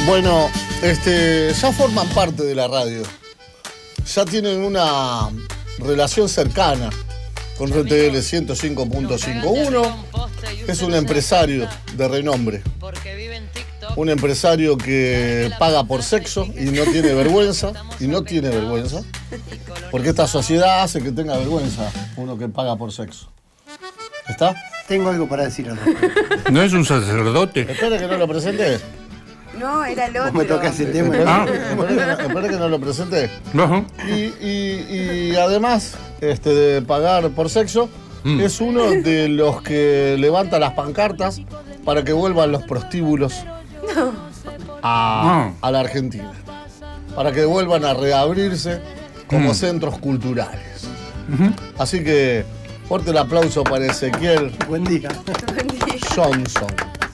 Bueno, ya forman parte de la radio. Ya tienen una relación cercana con RTL 105.51. Es un empresario de renombre. Un empresario que paga por sexo y no tiene vergüenza. Porque esta sociedad hace que tenga vergüenza uno que paga por sexo. ¿Está? Tengo algo para decir al respecto. ¿No es un sacerdote? Espera que no lo presente. No, era el otro. Vos me tocas el tema. Espera que no lo presente. Ajá. Y además de pagar por sexo, es uno de los que levanta las pancartas para que vuelvan los prostíbulos a la Argentina. Para que vuelvan a reabrirse como centros culturales. Así que, fuerte el aplauso para Ezequiel Buen día. Johnson,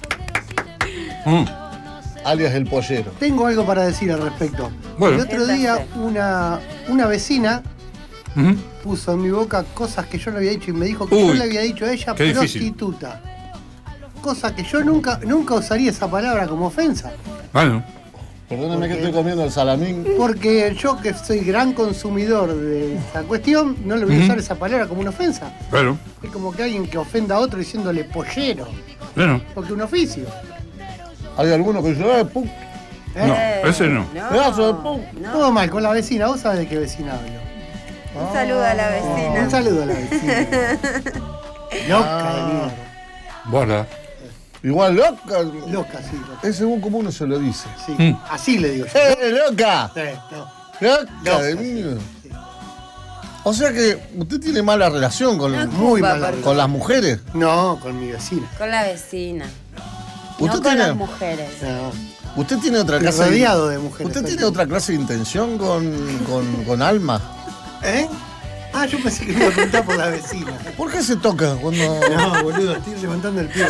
alias el Pollero. Tengo algo para decir al respecto. Bueno. El otro día una vecina puso en mi boca cosas que yo le había dicho y me dijo que yo le había dicho a ella qué difícil. prostituta. Cosa que yo nunca usaría esa palabra como ofensa. Bueno. Perdóname que estoy comiendo el salamín. Porque yo, que soy gran consumidor de esa cuestión, no le voy a usar esa palabra como una ofensa. Bueno. Es como que alguien que ofenda a otro diciéndole pollero. Bueno. Porque es un oficio. Hay algunos que dicen, pum. No, ese no. Pedazo de pum. Todo mal con la vecina. ¿Vos sabés de qué vecina hablo? Un saludo a la vecina. Un saludo a la vecina. Loca de mierda. Bola. Igual loca. Loca, sí. Loca. Es según como uno se lo dice. Sí. Así le digo yo. ¡Loca! Sí, no. Loca de mierda. O sea que usted tiene mala relación con, Muy mala. con las mujeres. No, con mi vecina. Con la vecina. ¿Usted No con tiene- las mujeres. No. ¿Usted tiene otra Estoy clase rodeado de mujeres. ¿Usted tiene otra clase de intención con Alma? ¿Eh? Ah, yo pensé que me iba a preguntar por la vecina. ¿Por qué se toca cuando...? No, boludo, estoy levantando el pie.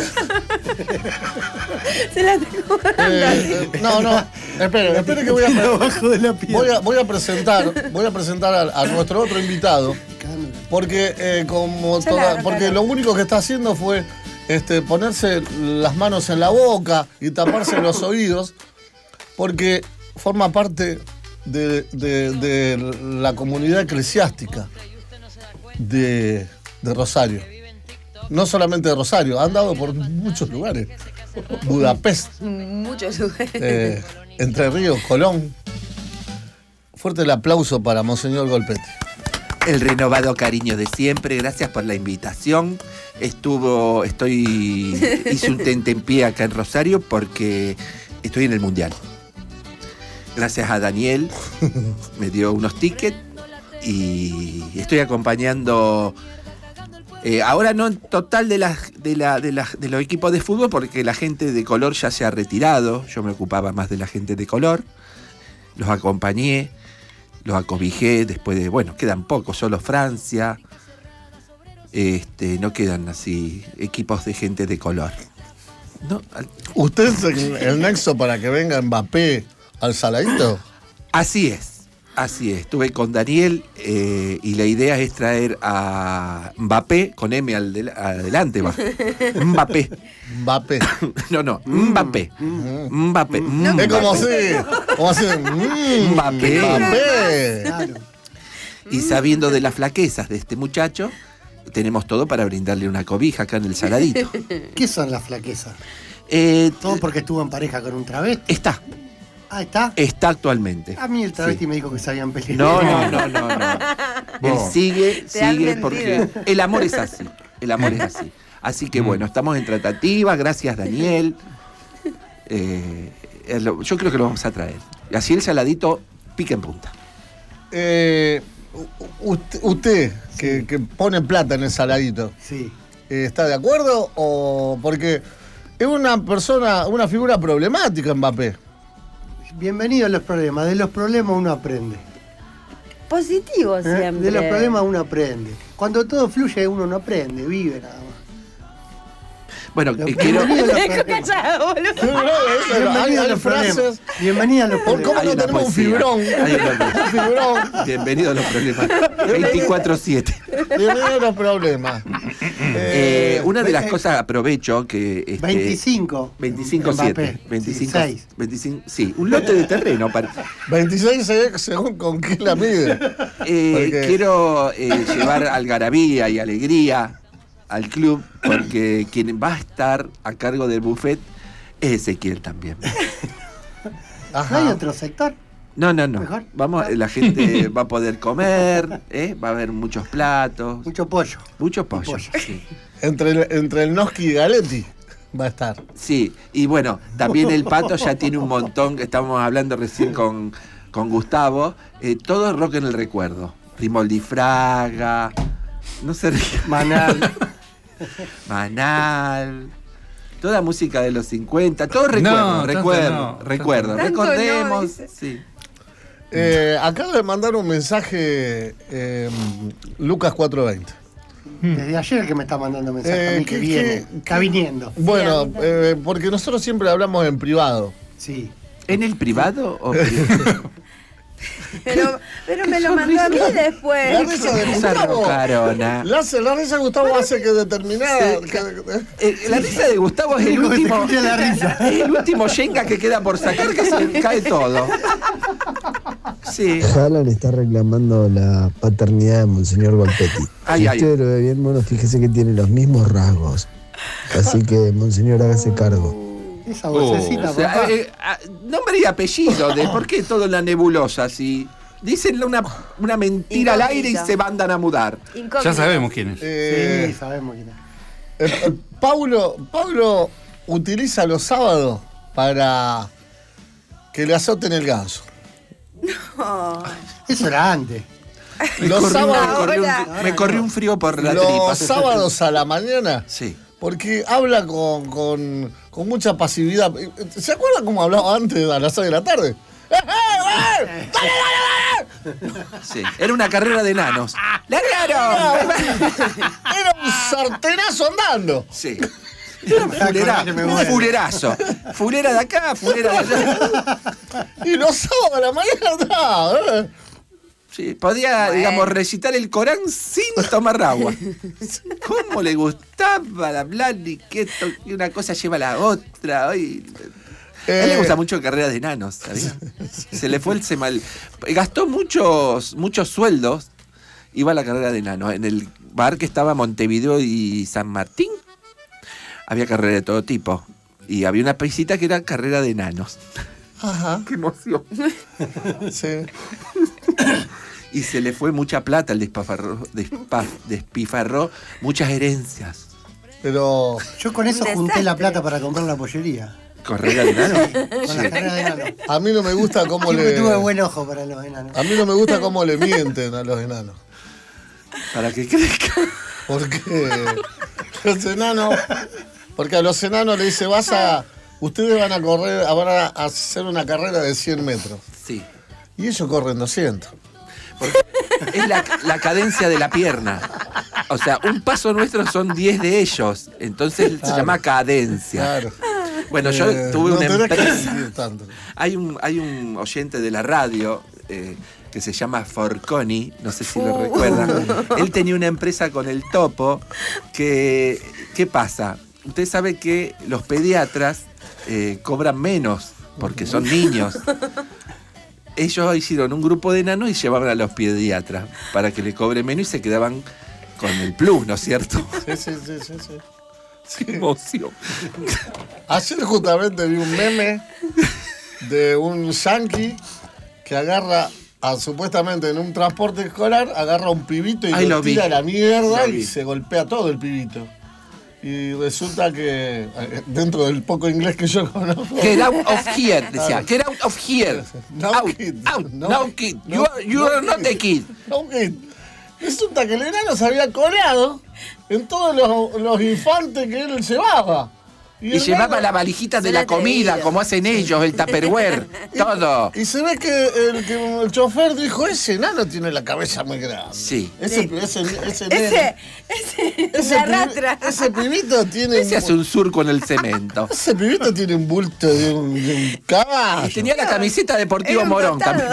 Se la tengo No, espere que voy a... Abajo de la piel. Voy a presentar a nuestro otro invitado, porque porque lo único que está haciendo fue ponerse las manos en la boca y taparse los oídos, porque forma parte de la comunidad eclesiástica de Rosario. No solamente de Rosario, han dado por muchos lugares. Budapest, muchos lugares. Entre Ríos, Colón. Fuerte el aplauso para Monseñor Golpetti. El renovado cariño de siempre, gracias por la invitación. Hice un tentempié acá en Rosario porque estoy en el Mundial. Gracias a Daniel, me dio unos tickets y estoy acompañando, ahora no en total de los equipos de fútbol, porque la gente de color ya se ha retirado. Yo me ocupaba más de la gente de color, los acompañé. Los acobijé después de, quedan pocos, solo Francia. No quedan así equipos de gente de color. No, ¿Usted es el nexo para que venga Mbappé al Saladito? Así es. Estuve con Daniel y la idea es traer a Mbappé, con M adelante va. Mbappé. No, Mbappé. Mbappé. Es como así. Mbappé. Claro. Y sabiendo de las flaquezas de este muchacho, tenemos todo para brindarle una cobija acá en el Saladito. ¿Qué son las flaquezas? Todo porque estuvo en pareja con un travesti. Está actualmente. A mí el travesti me dijo que sabían pelear. No. Él sigue mentido. porque el amor es así. Así que estamos en tratativa, gracias Daniel. Yo creo que lo vamos a traer. Y así el Saladito pica en punta. Usted que pone plata en el Saladito, Sí. ¿está de acuerdo? O porque es una figura problemática Mbappé. Bienvenido a los problemas. De los problemas uno aprende. Positivo siempre. De los problemas uno aprende. Cuando todo fluye uno no aprende, vive nada más. Bueno, quiero... Callado, boludo. Bienvenido a los problemas. Bienvenido a los ¿Por cómo problemas. no tenemos un fibrón? Un fibrón. Bienvenido a los problemas. 24/7. Bienvenido a los problemas. Una de las cosas, aprovecho que... 25. 25/7. 26. 25, sí, un lote de terreno. 26 según con qué la mide. Quiero llevar algarabía y alegría al club, porque quien va a estar a cargo del buffet es Ezequiel también. ¿No hay otro sector? No. ¿Mejor? La gente va a poder comer, va a haber muchos platos. Mucho pollo. Mucho pollo. Sí. Entre el Noski y Galetti va a estar. Sí, y bueno, también el Pato ya tiene un montón, que estábamos hablando recién con Gustavo, todo rock en el recuerdo. Rimoldi Fraga, no sé, Manal, toda música de los 50, todo recuerdo. Recordemos. No, sí. Acaba de mandar un mensaje Lucas 420. Desde ayer que me está mandando mensajes a mí que viene. Está viniendo. Bueno, porque nosotros siempre hablamos en privado. Sí. ¿En el privado o Pero me lo mandó a mí después. La risa de Gustavo. Carona? La risa de Gustavo hace que determinada. La risa de Gustavo es el último. La risa. Es el último Shenga que queda por sacar, que se cae todo. Sí. Jala le está reclamando la paternidad de Monseñor Golpetti. Si usted lo ve bien, bueno, fíjese que tiene los mismos rasgos. Así que, Monseñor, hágase cargo. Esa vocecita, papá. Nombre y apellido, de por qué todo en la nebulosa, si dicen una mentira al aire y se mandan a mudar. Ya sabemos quién es. Sí, sabemos quién es. Pablo utiliza los sábados para que le azoten el ganso. No. Eso era antes. Los sábados, me corrió un frío por la los tripa. sábados a la mañana. Sí. Porque habla con mucha pasividad. ¿Se acuerdan cómo hablaba antes a las 6 de la tarde? Sí, era una carrera de enanos. ¡Largaron! Era un sartenazo andando. Sí. Era un fulerazo. Fulera de acá, fulera de allá. Y los sábados a la mañana Sí, podía, digamos, recitar el Corán sin tomar agua. ¿Cómo le gustaba hablar y que una cosa lleva a la otra? A él le gusta mucho carreras de enanos, ¿sabía? Se le fue el semal. Gastó muchos sueldos. Iba a la carrera de enanos. En el bar que estaba Montevideo y San Martín, había carrera de todo tipo. Y había una piscita que era carrera de enanos. Ajá. ¡Qué emoción! Sí. Y se le fue mucha plata, despifarró muchas herencias. Pero yo con eso junté la plata para comprar la pollería. ¿Carrera de enanos? Con la carrera de enanos. a mí no me gusta cómo Siempre tuve buen ojo para los enanos. A mí no me gusta cómo le mienten a los enanos. Para que crezca. Porque los enanos... Porque a los enanos le dice, ustedes van a hacer una carrera de 100 metros. Sí. Y ellos corren 200. Porque es la cadencia de la pierna. O sea, un paso nuestro son 10 de ellos. Entonces se llama cadencia. Claro. Bueno, yo tuve una empresa. Tanto. Hay un oyente de la radio que se llama Forconi, no sé si lo recuerdan. Él tenía una empresa con el Topo que, ¿qué pasa? Usted sabe que los pediatras cobran menos porque son niños. Ellos hicieron un grupo de enanos y llevaban a los pediatras para que le cobre menos y se quedaban con el plus, ¿no es cierto? Sí. ¡Qué emoción! Ayer justamente vi un meme de un yankee que agarra, supuestamente en un transporte escolar, agarra a un pibito y lo tira a la mierda y se golpea todo el pibito. Y resulta que, dentro del poco inglés que yo conozco... Get out of here, decía. Get out of here. No out, kid. Out. No, No kid. You are not a kid. No kid. Resulta que el enano se había colado en todos los infantes que él llevaba. Y llevaba la valijita de la comida, como hacen ellos, el Tupperware, todo. Y se ve que el chofer dijo, ese enano tiene la cabeza muy grande. Sí. Ese Ese pibito tiene... Ese hace un surco en el cemento. Ese pibito tiene un bulto de un caballo. Y tenía la camiseta Deportivo Morón también.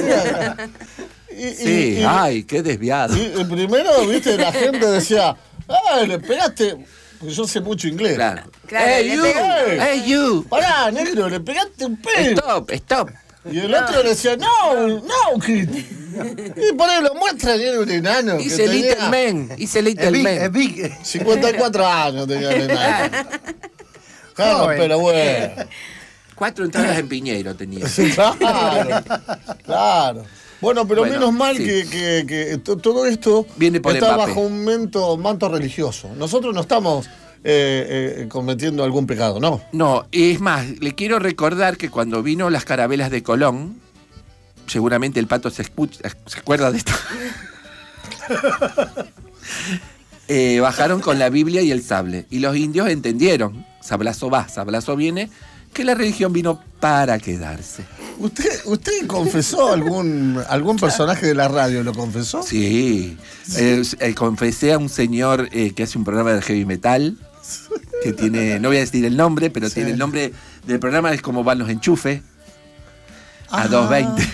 Sí, ay, qué desviado. Y primero, viste, la gente decía, ay, le pegaste... Porque yo sé mucho inglés. Claro. Hey, you. Pará, negro, le pegaste un pelo. Stop. Y el otro le decía, no, kid. Y por ahí lo muestra y era un enano. Hice Little Man. Es big. 54 años tenía el enano. Claro, pero bueno. 4 entradas en Piñeiro tenía. Claro. Bueno, pero menos mal sí. que todo esto viene por está Mbappé. bajo un manto religioso. Nosotros no estamos cometiendo algún pecado, ¿no? No, es más, le quiero recordar que cuando vino las carabelas de Colón, seguramente el Pato se acuerda de esto. Bajaron con la Biblia y el sable. Y los indios entendieron, sablazo va, sablazo viene, que la religión vino para quedarse. ¿Usted confesó algún personaje de la radio? ¿Lo confesó? Sí. Confesé a un señor que hace un programa de heavy metal, que tiene, no voy a decir el nombre, pero tiene el nombre del programa, es como van los enchufes, a 2.20.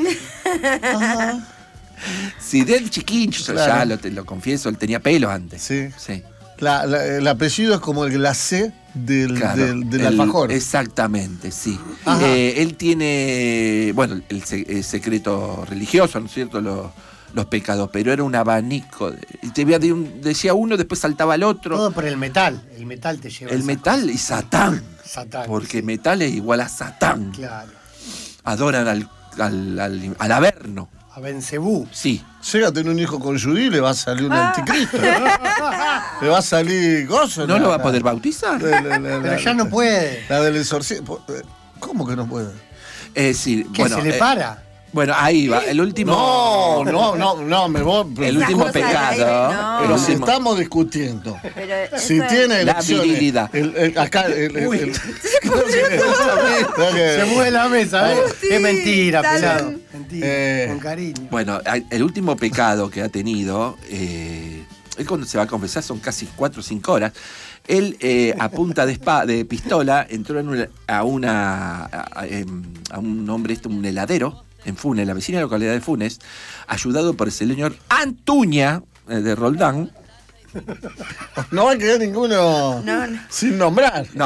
Sí, del chiquincho, claro. Ya lo confieso, él tenía pelo antes. Sí. Sí. El apellido es como la C del alfajor. Exactamente, sí. Él tiene, bueno, el secreto religioso, ¿no es cierto? Los pecados, pero era un abanico. Decía uno, después saltaba al otro. Todo por el metal. El metal te lleva. El metal y Satán. Porque sí. Metal es igual a Satán. Claro. Adoran al Averno. A Bencebú. Sí. Llega a tener un hijo con Judy, le va a salir un anticristo. Le va a salir gozo. ¿No lo va a poder bautizar? Pero ya no puede. La del exorcismo. ¿Cómo que no puede? Sí, ¿Que se le para? Bueno, ahí va. El último. No, me voy. El último pecado. No. Pero si estamos discutiendo. Pero Si tiene la elecciones. virilidad. Se mueve la mesa, ¿eh? Agustín, Es mentira, dale. pelado. Mentira, con cariño. Bueno, el último pecado que ha tenido, él cuando se va a confesar son casi 4 o 5 horas. Él, a punta de pistola, entró a un hombre, un heladero, en Funes, la vecina localidad de Funes, ayudado por el señor Antuña de Roldán. No va a quedar ninguno sin nombrar. No.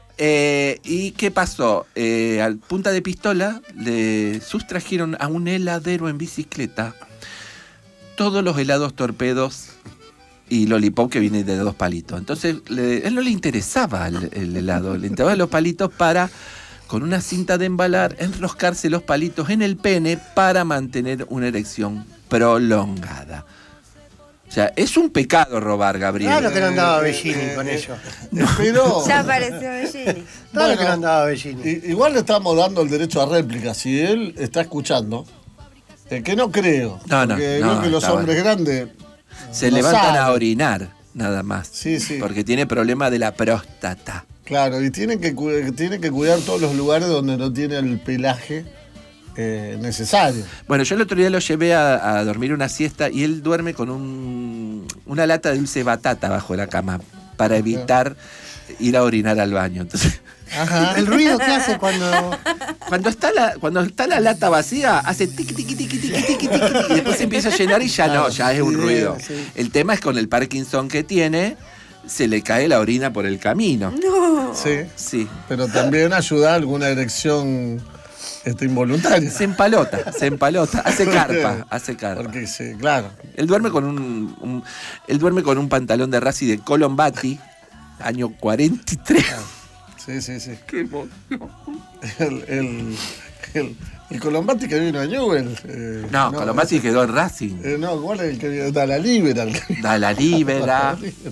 ¿Y qué pasó? Al punta de pistola le sustrajeron a un heladero en bicicleta todos los helados torpedos y lollipop que viene de 2 palitos. Entonces, él no le interesaba el helado, le interesaban los palitos para, con una cinta de embalar, enroscarse los palitos en el pene para mantener una erección prolongada. O sea, es un pecado robar, Gabriel. Claro que no andaba Bellini con ello. Pero, ya apareció Bellini. Claro que no andaba Bellini. Igual le estamos dando el derecho a réplica. Si él está escuchando, que no creo. Porque creo que los hombres grandes se levantan a orinar, nada más. Sí. Porque tiene problema de la próstata. Claro, y tiene que cuidar todos los lugares donde no tiene el pelaje necesario. Bueno, yo el otro día lo llevé a dormir una siesta y él duerme con una lata de dulce batata bajo la cama para evitar ir a orinar al baño. Entonces, el ruido que hace cuando está la lata vacía hace tiqui tiqui tiqui tiqui tiqui tiqui y después se empieza a llenar y ya es un ruido. Sí. El tema es con el Parkinson que tiene, se le cae la orina por el camino. No. Sí. Pero también ayuda a alguna erección involuntaria. Se empalota, hace carpa. Porque sí, claro. Él duerme con un pantalón de Racing de Colombati, año 43. Sí. Qué emoción. El Colombati que vino a Newell. Colombati quedó en Racing. ¿Cuál es el que vino? Da la Libera.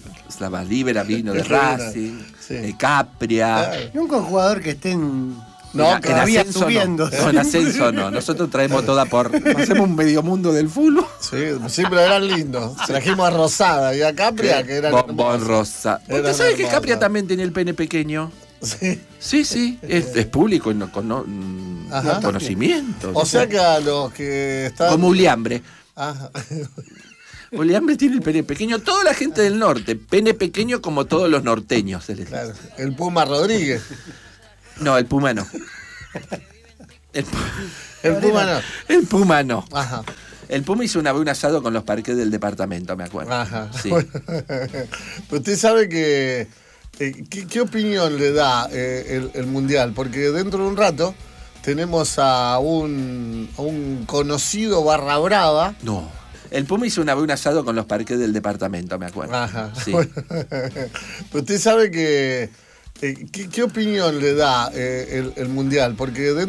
Slava Libera vino de Racing, de Capria. Nunca un jugador que esté No, en ascenso subiendo. no. No, en ascenso no. Nosotros traemos toda por... Hacemos un medio mundo del fútbol. Sí, pero eran lindos. Trajimos a Rosada y a Capria, que eran Bombón rosa. ¿Usted sabe que Capria también tiene el pene pequeño? Sí. Sí. Es público y conocimiento. O sea que a los que están... Como Uliambre. Ajá. Uliambre tiene el pene pequeño. Toda la gente del norte, pene pequeño como todos los norteños. Claro. El Puma Rodríguez. No, el Puma no. El Puma no. El Puma no. Ajá. El Puma hizo una vez un asado con los parques del departamento, me acuerdo. Ajá. Sí. Usted sabe que... ¿Qué opinión le da el Mundial? Porque dentro de un rato tenemos a un conocido barra brava. No. El Puma hizo una vez un asado con los parques del departamento, me acuerdo. Ajá. Sí. Usted sabe que... ¿Qué opinión le da el Mundial? Porque dentro